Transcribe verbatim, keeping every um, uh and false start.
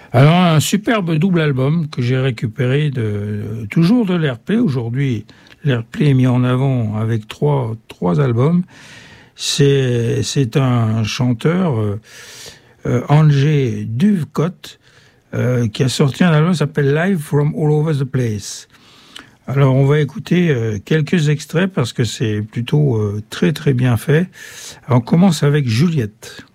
Alors, un superbe double album que j'ai récupéré de, toujours de l'Airplay. Aujourd'hui, l'Airplay est mis en avant avec trois, trois albums. C'est, c'est un chanteur, euh, euh, Andrzej Duvkot, euh, qui a sorti un album qui s'appelle Live from All Over the Place. Alors, on va écouter euh, quelques extraits parce que c'est plutôt euh, très très bien fait. Alors, on commence avec Juliette.